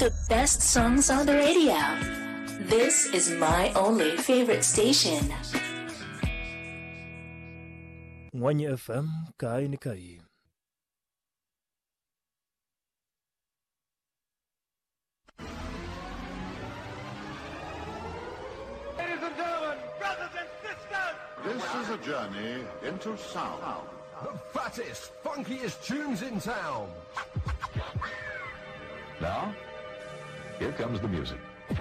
the best songs on the radio. This is my only favorite station. Mwanya FM Kai ni Kai. Ladies and gentlemen, brothers and sisters, This is a journey into sound. The fattest, funkiest tunes in town. Now, here comes the music.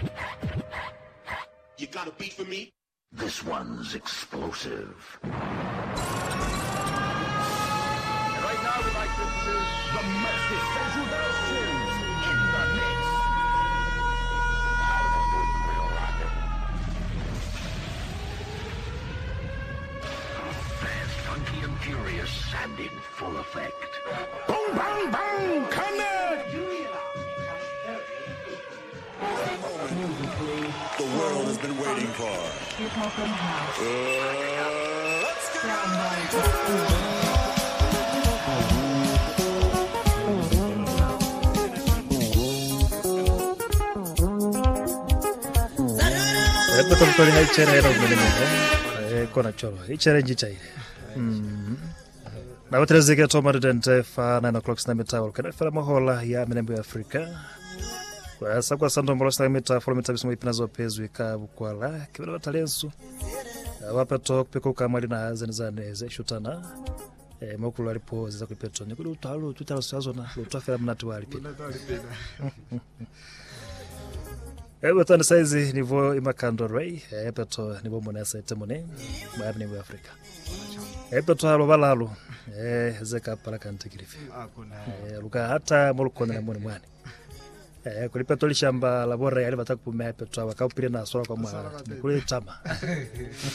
You got a beat for me? This one's explosive. And right now we'd like to introduce the most essential dance tunes in the mix. Fast, funky, and furious, and in full effect. Boom, bang, bang, come there! The world has been waiting for. Let's Betul-betul hai cere ro mene kona choro hai cere njitai na watreze ke tomar dente fa 9 o'clock na meta wal kana fela mahola ya menembe Afrika kwa sakwa sando mbolo sta meta folo meta bismo ipinazo pezwe ka bukwala kibela talensu wapato peko kamali na zane ze shutana mokulu alipo za kupeto ni kudu talo tutalo sazo na utafela mnatu walipina Tana saizi nivo imakando rei peto nivo monesa temone maabni mu Afrika peto halo balalo zeka pala kantikirifi luka hata molukona na mwani kulipeto lishamba la bora yale batakupumea peto wakaupire na sura kwa mwa kule chama